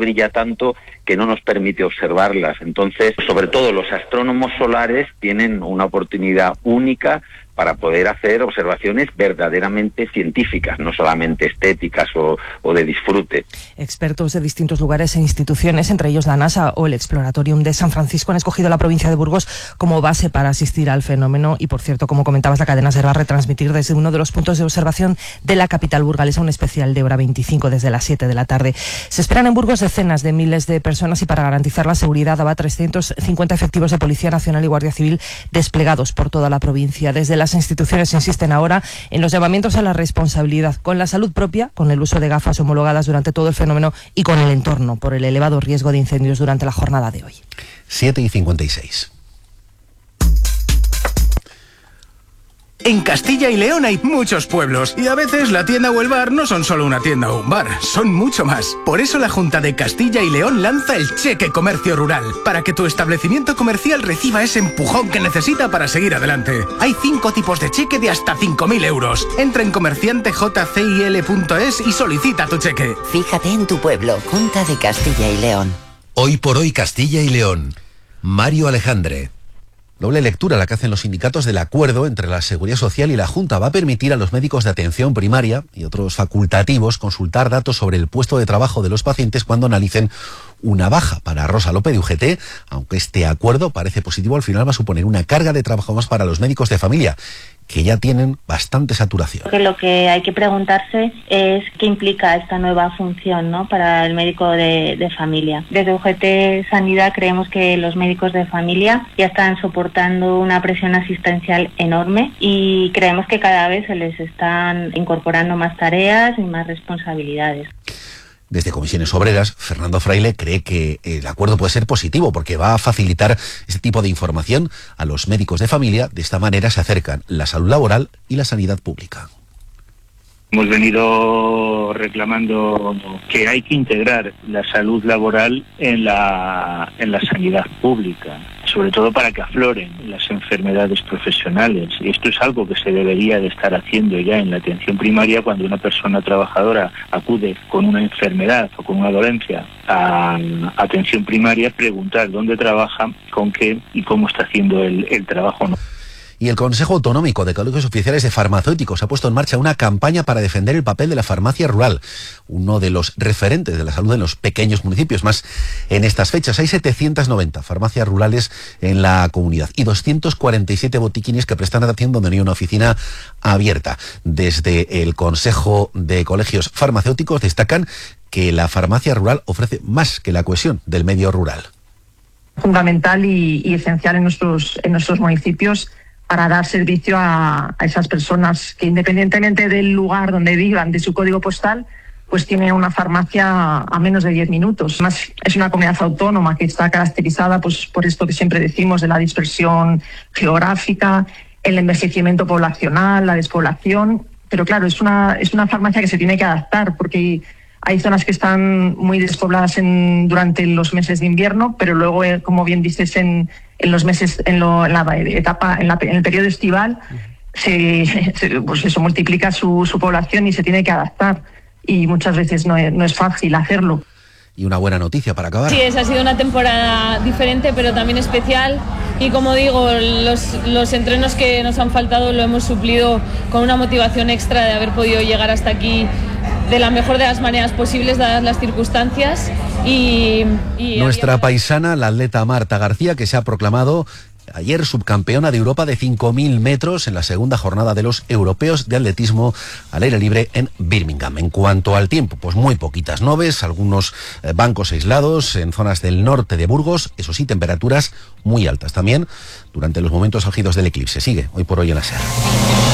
brilla tanto que no nos permite observarlas. Entonces, sobre todo los astrónomos solares tienen una oportunidad única para poder hacer observaciones verdaderamente científicas, no solamente estéticas o de disfrute. Expertos de distintos lugares e instituciones, entre ellos la NASA o el Exploratorium de San Francisco, han escogido la provincia de Burgos como base para asistir al fenómeno y, por cierto, como comentabas, la cadena SER va a retransmitir desde uno de los puntos de observación de la capital burgalesa un especial de hora 25 desde las 7 de la tarde. Se esperan en Burgos decenas de miles de personas y para garantizar la seguridad habrá 350 efectivos de Policía Nacional y Guardia Civil desplegados por toda la provincia. Desde las instituciones insisten ahora en los llamamientos a la responsabilidad con la salud propia, con el uso de gafas homologadas durante todo el fenómeno y con el entorno por el elevado riesgo de incendios durante la jornada de hoy. 7:56. En Castilla y León hay muchos pueblos y a veces la tienda o el bar no son solo una tienda o un bar, son mucho más. Por eso la Junta de Castilla y León lanza el Cheque Comercio Rural, para que tu establecimiento comercial reciba ese empujón que necesita para seguir adelante. Hay 5 tipos de cheque de hasta 5.000 euros. Entra en comerciantejcil.es y solicita tu cheque. Fíjate en tu pueblo, Junta de Castilla y León. Hoy por hoy Castilla y León. Mario Alejandre. Doble lectura la que hacen los sindicatos del acuerdo entre la Seguridad Social y la Junta. Va a permitir a los médicos de atención primaria y otros facultativos consultar datos sobre el puesto de trabajo de los pacientes cuando analicen una baja. Para Rosa López de UGT, aunque este acuerdo parece positivo, al final va a suponer una carga de trabajo más para los médicos de familia, que ya tienen bastante saturación. Lo que hay que preguntarse es qué implica esta nueva función, ¿no?, para el médico de familia. Desde UGT Sanidad creemos que los médicos de familia ya están soportando una presión asistencial enorme y creemos que cada vez se les están incorporando más tareas y más responsabilidades. Desde Comisiones Obreras, Fernando Fraile cree que el acuerdo puede ser positivo porque va a facilitar ese tipo de información a los médicos de familia. De esta manera se acercan la salud laboral y la sanidad pública. Hemos venido reclamando que hay que integrar la salud laboral en la sanidad pública, sobre todo para que afloren las enfermedades profesionales. Y esto es algo que se debería de estar haciendo ya en la atención primaria cuando una persona trabajadora acude con una enfermedad o con una dolencia a atención primaria, preguntar dónde trabaja, con qué y cómo está haciendo el trabajo, ¿no? Y el Consejo Autonómico de Colegios Oficiales de Farmacéuticos ha puesto en marcha una campaña para defender el papel de la farmacia rural, uno de los referentes de la salud en los pequeños municipios. Más en estas fechas hay 790 farmacias rurales en la comunidad y 247 botiquines que prestan atención donde no hay una oficina abierta. Desde el Consejo de Colegios Farmacéuticos destacan que la farmacia rural ofrece más que la cohesión del medio rural. Fundamental y esencial en nuestros municipios para dar servicio a esas personas que, independientemente del lugar donde vivan, de su código postal, pues tiene una farmacia a menos de 10 minutos. Además, es una comunidad autónoma que está caracterizada pues, por esto que siempre decimos de la dispersión geográfica, el envejecimiento poblacional, la despoblación. Pero claro, es una farmacia que se tiene que adaptar porque hay zonas que están muy despobladas durante los meses de invierno, pero luego, como bien dices, en los meses, en el periodo estival, pues eso multiplica su población y se tiene que adaptar. Y muchas veces no es fácil hacerlo. Y una buena noticia para acabar. Sí, esa ha sido una temporada diferente, pero también especial. Y como digo, los entrenos que nos han faltado lo hemos suplido con una motivación extra de haber podido llegar hasta aquí de la mejor de las maneras posibles, dadas las circunstancias. Y nuestra paisana, la atleta Marta García, que se ha proclamado ayer subcampeona de Europa de 5.000 metros en la segunda jornada de los europeos de atletismo al aire libre en Birmingham. En cuanto al tiempo, pues muy poquitas nubes, algunos bancos aislados en zonas del norte de Burgos, eso sí, temperaturas muy altas también durante los momentos álgidos del eclipse. Sigue hoy por hoy en la SER.